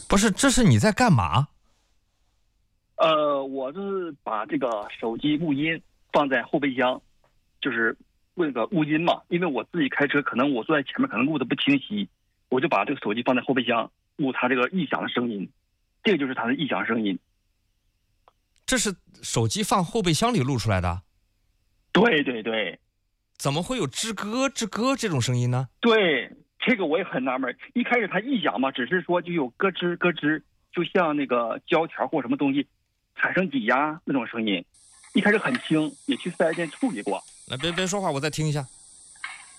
不是，这是你在干嘛？ 我就是把这个手机录音放在后备箱，就是那个录音嘛。因为我自己开车，可能我坐在前面，可能录的不清晰，我就把这个手机放在后备箱录它这个异响的声音，这个就是它的异响声音。 这是手机放后备箱里录出来的？ 对对对。 怎么会有吱咯吱咯这种声音呢？ 对，这个我也很纳闷。一开始它异响嘛，只是说就有咯吱咯吱，就像那个胶条或什么东西产生挤压那种声音。一开始很轻，也去4S店处理过。 来，别说话，我再听一下。